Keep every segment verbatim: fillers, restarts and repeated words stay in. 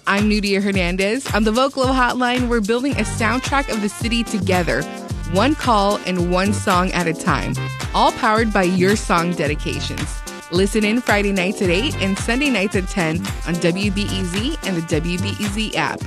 I'm Nudia Hernandez. On the Vocalo Hotline, we're building a soundtrack of the city together, one call and one song at a time, all powered by your song dedications. Listen in Friday nights at eight and Sunday nights at ten on W B E Z and the W B E Z app.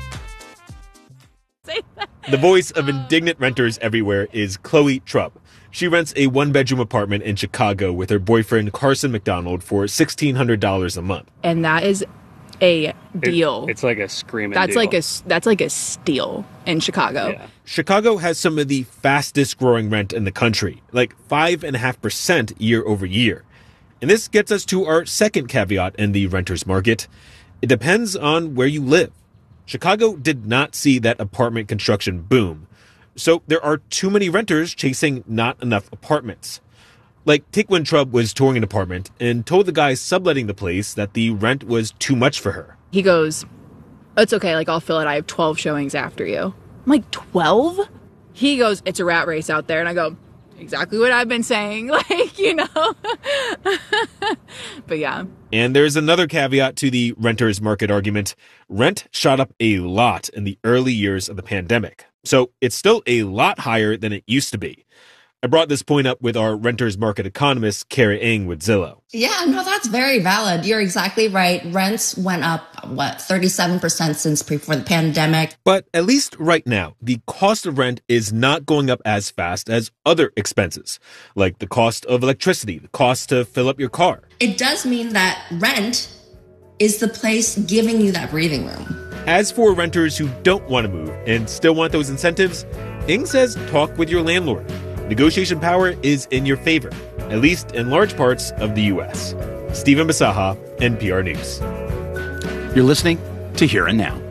The voice of indignant renters everywhere is Chloe Trupp. She rents a one-bedroom apartment in Chicago with her boyfriend Carson McDonald for sixteen hundred dollars a month. And that is a deal. It, it's like a screaming that's deal. like a that's like a steal in Chicago. Yeah. Chicago has some of the fastest growing rent in the country, like five and a half percent year over year. And this gets us to our second caveat in the renters market. It depends on where you live. Chicago did not see that apartment construction boom. So there are too many renters chasing not enough apartments. Like, take when Trubb was touring an apartment and told the guy subletting the place that the rent was too much for her. He goes, "It's okay, like I'll fill it. I have twelve showings after you." I'm like, twelve? He goes, "It's a rat race out there." And I go, exactly what I've been saying, like, you know. But yeah. And there's another caveat to the renters market argument. Rent shot up a lot in the early years of the pandemic. So it's still a lot higher than it used to be. I brought this point up with our renters market economist, Kara Ng with Zillow. Yeah, no, that's very valid. You're exactly right. Rents went up, what, thirty-seven percent since before the pandemic. But at least right now, the cost of rent is not going up as fast as other expenses, like the cost of electricity, the cost to fill up your car. It does mean that rent is the place giving you that breathing room. As for renters who don't want to move and still want those incentives, Ng says talk with your landlord. Negotiation power is in your favor, at least in large parts of the U S. Stephen Basaha, N P R News. You're listening to Here and Now.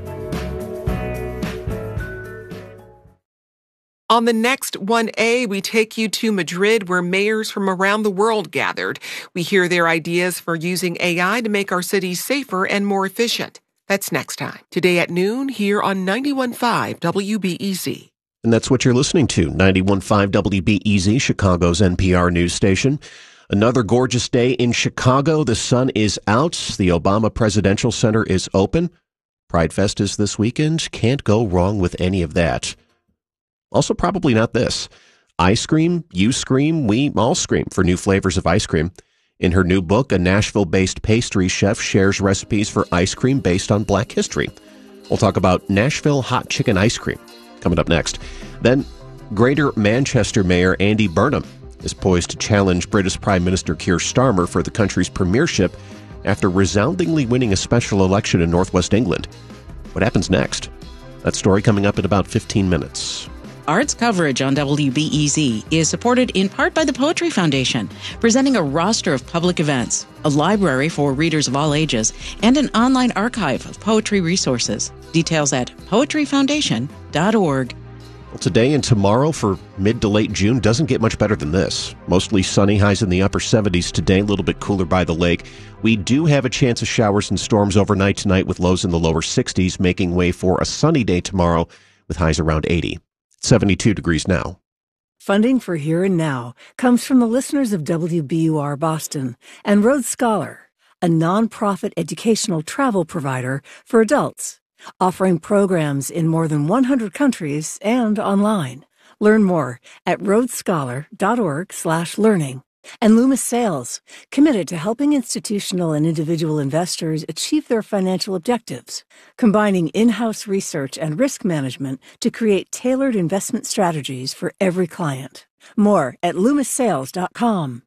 On the next one A, we take you to Madrid, where mayors from around the world gathered. We hear their ideas for using A I to make our cities safer and more efficient. That's next time. Today at noon, here on ninety-one point five W B E Z. And that's what you're listening to, ninety-one point five W B E Z, Chicago's N P R news station. Another gorgeous day in Chicago. The sun is out. The Obama Presidential Center is open. Pride Fest is this weekend. Can't go wrong with any of that. Also, probably not this. Ice cream, you scream, we all scream for new flavors of ice cream. In her new book, a Nashville-based pastry chef shares recipes for ice cream based on Black history. We'll talk about Nashville hot chicken ice cream coming up next. Then, Greater Manchester Mayor Andy Burnham is poised to challenge British Prime Minister Keir Starmer for the country's premiership after resoundingly winning a special election in northwest England. What happens next? That story coming up in about fifteen minutes. Arts coverage on W B E Z is supported in part by the Poetry Foundation, presenting a roster of public events, a library for readers of all ages, and an online archive of poetry resources. Details at poetry foundation dot org. Well, today and tomorrow for mid to late June doesn't get much better than this. Mostly sunny, highs in the upper seventies today, a little bit cooler by the lake. We do have a chance of showers and storms overnight tonight with lows in the lower sixties, making way for a sunny day tomorrow with highs around eighty. seventy-two degrees now. Funding for Here and Now comes from the listeners of W B U R Boston and Rhodes Scholar, a nonprofit educational travel provider for adults, offering programs in more than one hundred countries and online. Learn more at rhodesscholar.org slash learning. And Loomis Sales, committed to helping institutional and individual investors achieve their financial objectives, combining in-house research and risk management to create tailored investment strategies for every client. More at loomis sales dot com.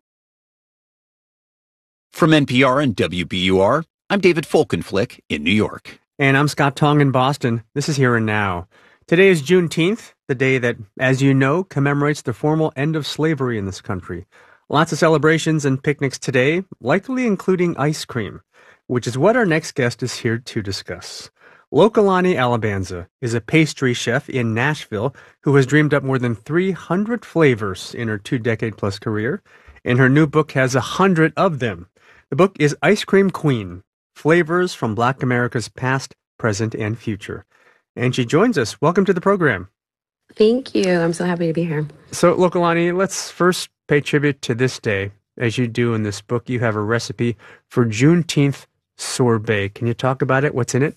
From N P R and W B U R, I'm David Folkenflick in New York. And I'm Scott Tong in Boston. This is Here and Now. Today is Juneteenth, the day that, as you know, commemorates the formal end of slavery in this country. Lots of celebrations and picnics today, likely including ice cream, which is what our next guest is here to discuss. Lokalani Alabanza is a pastry chef in Nashville who has dreamed up more than three hundred flavors in her two-decade-plus career, and her new book has a hundred of them. The book is Ice Cream Queen, Flavors from Black America's Past, Present, and Future. And she joins us. Welcome to the program. Thank you. I'm so happy to be here. So, Lokalani, let's first pay tribute to this day. As you do in this book, you have a recipe for Juneteenth sorbet. Can you talk about it? What's in it?